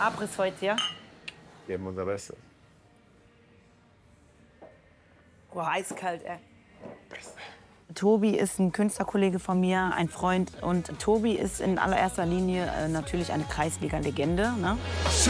Abriss heute, ja? Geben unser Bestes. Boah, eiskalt, ey. Tobi ist ein Künstlerkollege von mir, ein Freund. Und Tobi ist in allererster Linie natürlich eine Kreisliga-Legende, ne?